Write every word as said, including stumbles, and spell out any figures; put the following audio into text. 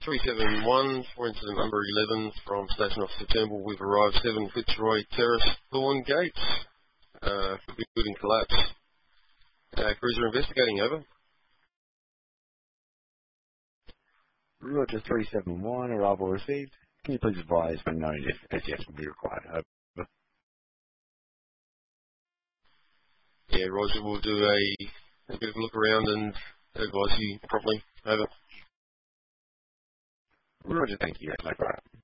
three seven one, for incident number eleven from Station Officer Turnbull. We've arrived seven Fitzroy Terrace, Thorn Gates, uh, for building collapse. Uh, cruiser investigating, over. Roger three seven one, arrival received. Can you please advise when known if S E S will be required? Over. Yeah, Roger, we'll do a, a bit of a look around and advise you properly. Over. Roger, thank you. That's no problem.